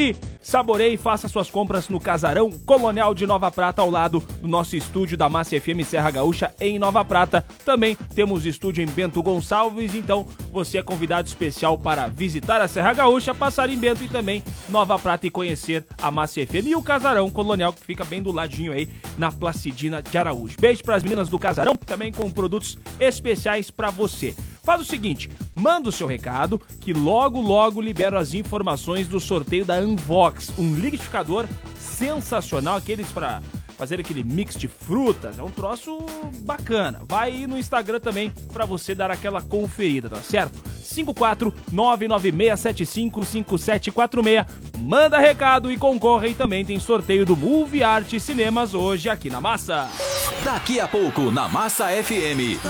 aqui. Saboreie e faça suas compras no Casarão Colonial de Nova Prata, ao lado do nosso estúdio da Massa FM Serra Gaúcha, em Nova Prata. Também temos estúdio em Bento Gonçalves, então você é convidado especial para visitar a Serra Gaúcha, passar em Bento e também Nova Prata e conhecer a Massa FM e o Casarão Colonial, que fica bem do ladinho aí, na Placidina de Araújo. Beijo para as meninas do Casarão, também com produtos especiais para você. Faz o seguinte, manda o seu recado, que logo libero as informações do sorteio da Unvox, um liquidificador sensacional, aqueles para fazer aquele mix de frutas, é um troço bacana. Vai aí no Instagram também para você dar aquela conferida, tá certo? 54996755746, manda recado e concorre, e também tem sorteio do Movie Art Cinemas hoje aqui na Massa. Daqui a pouco na Massa FM.